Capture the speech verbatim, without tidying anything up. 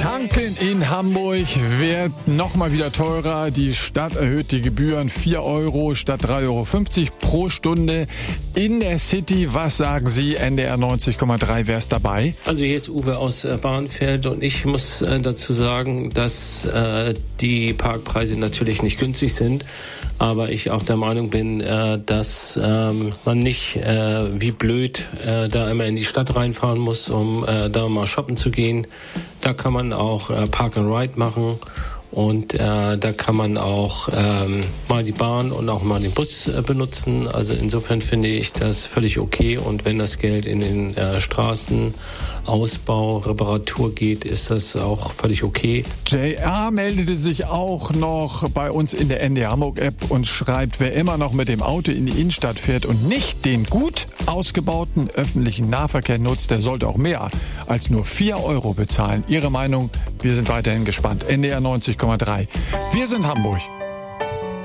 Tanken in Hamburg wird nochmal wieder teurer. Die Stadt erhöht die Gebühren vier Euro statt drei Euro fünfzig pro Stunde. In der City, was sagen Sie, N D R neunzig Komma drei, wer ist dabei? Also hier ist Uwe aus Bahrenfeld und ich muss äh, dazu sagen, dass äh, die Parkpreise natürlich nicht günstig sind. Aber ich auch der Meinung bin, äh, dass ähm, man nicht äh, wie blöd äh, da immer in die Stadt reinfahren muss, um äh, da mal shoppen zu gehen. Da kann man auch äh, Park and Ride machen und äh, da kann man auch ähm, mal die Bahn und auch mal den Bus äh, benutzen. Also insofern finde ich das völlig okay und wenn das Geld in den äh, Straßenausbau, Reparatur geht, ist das auch völlig okay. J R meldete sich auch noch bei uns in der N D R Hamburg App und schreibt, wer immer noch mit dem Auto in die Innenstadt fährt und nicht den gut ausgebauten öffentlichen Nahverkehr nutzt, der sollte auch mehr als nur vier Euro bezahlen. Ihre Meinung? Wir sind weiterhin gespannt. N D R neunzig Komma drei. Wir sind Hamburg.